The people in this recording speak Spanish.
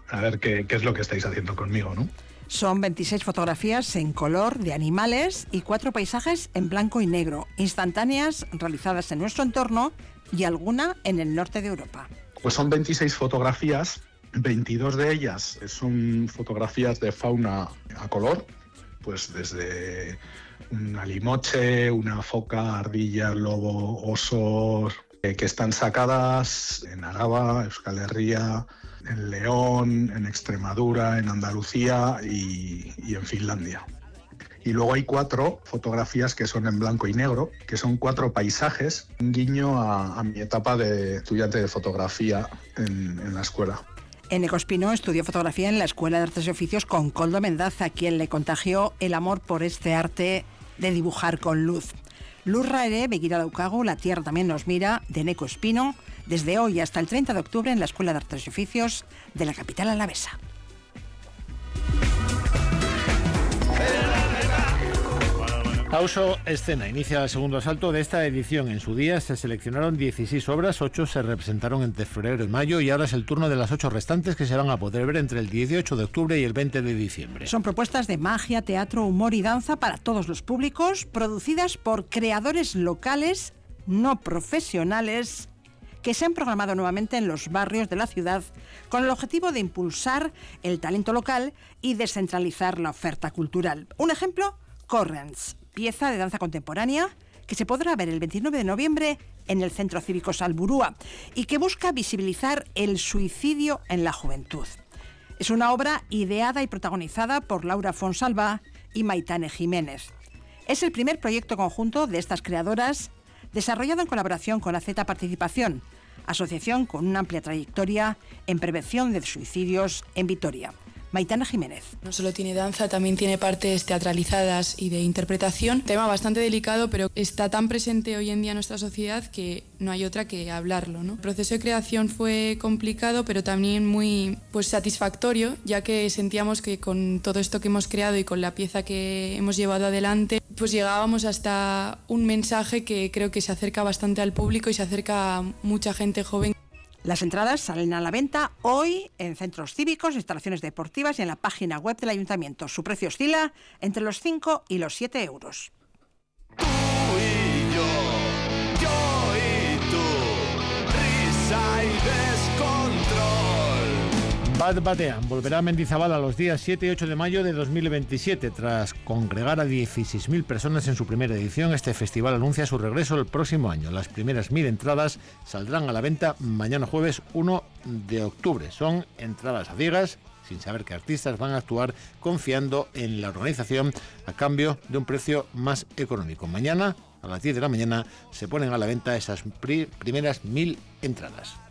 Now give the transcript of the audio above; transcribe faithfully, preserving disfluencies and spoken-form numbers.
a ver qué, qué es lo que estáis haciendo conmigo, ¿no? Son veintiséis fotografías en color de animales y cuatro paisajes en blanco y negro, instantáneas realizadas en nuestro entorno y alguna en el norte de Europa. Pues son veintiséis fotografías, veintidós de ellas son fotografías de fauna a color, pues desde una limoche, una foca, ardilla, lobo, osos, eh, que están sacadas en Araba, Euskal Herria, en León, en Extremadura, en Andalucía y, y en Finlandia. Y luego hay cuatro fotografías que son en blanco y negro, que son cuatro paisajes, un guiño a, a mi etapa de estudiante de fotografía en, en la escuela. Eneco Espino estudió fotografía en la Escuela de Artes y Oficios con Koldo Mendaza, quien le contagió el amor por este arte de dibujar con luz. Lurra ere begira daukagu, la tierra también nos mira, de Eneco Espino, desde hoy hasta el treinta de octubre en la Escuela de Artes y Oficios de la capital alavesa. Auso Escena inicia el segundo asalto de esta edición. En su día se seleccionaron dieciséis obras, ocho se representaron entre febrero y mayo y ahora es el turno de las ocho restantes que se van a poder ver entre el dieciocho de octubre y el veinte de diciembre. Son propuestas de magia, teatro, humor y danza para todos los públicos, producidas por creadores locales, no profesionales, que se han programado nuevamente en los barrios de la ciudad con el objetivo de impulsar el talento local y descentralizar la oferta cultural. Un ejemplo, Corrents, pieza de danza contemporánea que se podrá ver el veintinueve de noviembre en el Centro Cívico Salburua y que busca visibilizar el suicidio en la juventud. Es una obra ideada y protagonizada por Laura Fonsalva y Maitane Jiménez. Es el primer proyecto conjunto de estas creadoras desarrollado en colaboración con A Z Participación, asociación con una amplia trayectoria en prevención de suicidios en Vitoria. Maitane Jiménez. No solo tiene danza, también tiene partes teatralizadas y de interpretación. Tema bastante delicado, pero está tan presente hoy en día en nuestra sociedad que no hay otra que hablarlo, ¿no? El proceso de creación fue complicado, pero también muy pues, satisfactorio, ya que sentíamos que con todo esto que hemos creado y con la pieza que hemos llevado adelante, pues llegábamos hasta un mensaje que creo que se acerca bastante al público y se acerca a mucha gente joven. Las entradas salen a la venta hoy en centros cívicos, instalaciones deportivas y en la página web del Ayuntamiento. Su precio oscila entre los cinco y los siete euros. Tú y yo, yo y tú, risa y descontrol. Bat Batean volverá a Mendizabal a los días siete y ocho de mayo de dos mil veintisiete. Tras congregar a dieciséis mil personas en su primera edición, este festival anuncia su regreso el próximo año. Las primeras mil entradas saldrán a la venta mañana jueves uno de octubre. Son entradas a ciegas, sin saber qué artistas van a actuar, confiando en la organización a cambio de un precio más económico. Mañana, a las diez de la mañana, se ponen a la venta esas pri- primeras mil entradas.